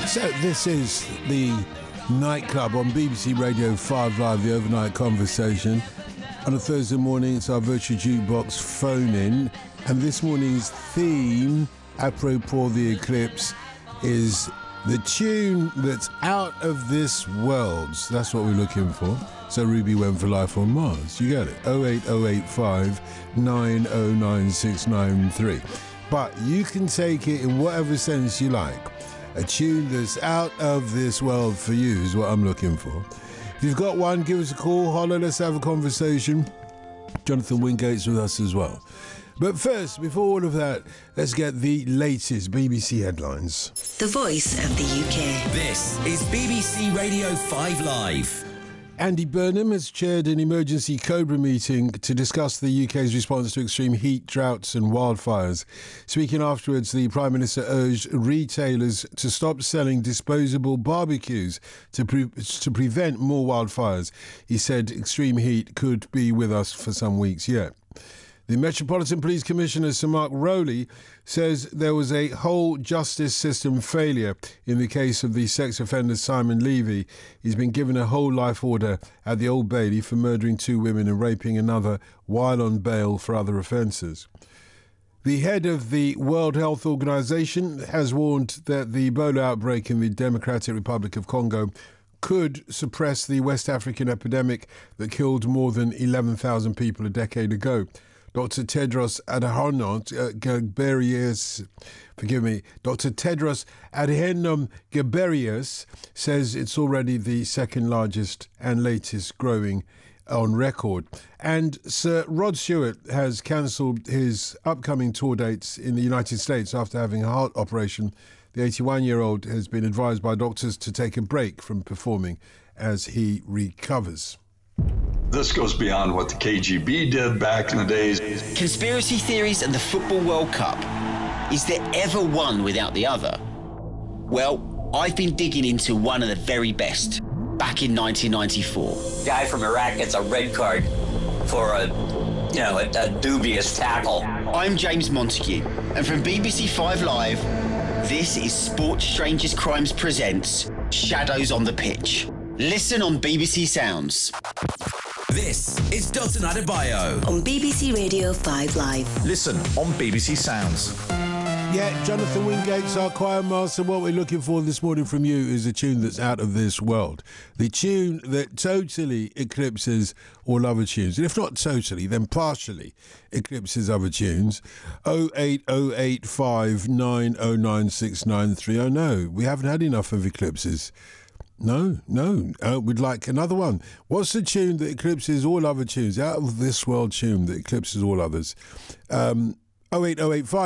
So this is the Nightclub on BBC Radio 5 Live, the overnight conversation. On a Thursday morning, it's our virtual jukebox phone-in. And this morning's theme, apropos the eclipse, is the tune that's out of this world. So that's what we're looking for. So Ruby went for Life on Mars. You get it. 08085 909 But you can take it in whatever sense you like. A tune that's out of this world for you is what I'm looking for. If you've got one, give us a call, holler, let's have a conversation. Jonathan Wingate's with us as well. But first, before all of that, let's get the latest BBC headlines. The voice of the UK. This is BBC Radio 5 Live. Andy Burnham has chaired an emergency COBRA meeting to discuss the UK's response to extreme heat, droughts and wildfires. Speaking afterwards, the Prime Minister urged retailers to stop selling disposable barbecues to prevent more wildfires. He said extreme heat could be with us for some weeks yet. The Metropolitan Police Commissioner, Sir Mark Rowley, says there was a whole justice system failure in the case of the sex offender Simon Levy. He's been given a whole life order at the Old Bailey for murdering 2 women and raping another while on bail for other offences. The head of the World Health Organization has warned that the Ebola outbreak in the Democratic Republic of Congo could suppress the West African epidemic that killed more than 11,000 people a decade ago. Dr. Tedros Adhanom Ghebreyesus says it's already the second largest and latest growing on record. And Sir Rod Stewart has cancelled his upcoming tour dates in the United States after having a heart operation. The 81-year-old has been advised by doctors to take a break from performing as he recovers. This goes beyond what the KGB did back in the days. Conspiracy theories and the Football World Cup. Is there ever one without the other? Well, I've been digging into one of the very best. Back in 1994. Guy from Iraq gets a red card for a dubious tackle. I'm James Montague, and from BBC 5 Live, this is Sports Strangers Crimes presents Shadows on the Pitch. Listen on BBC Sounds. This is Dalton Adebayo On BBC Radio 5 Live. Listen on BBC Sounds. Yeah, Jonathan Wingate's our choir master. What we're looking for this morning from you is a tune that's out of this world. The tune that totally eclipses all other tunes. And if not totally, then partially eclipses other tunes. 08085 909 693. Oh no, we haven't had enough of eclipses. No. We'd like another one. What's the tune that eclipses all other tunes? Out of this world tune that eclipses all others. 08085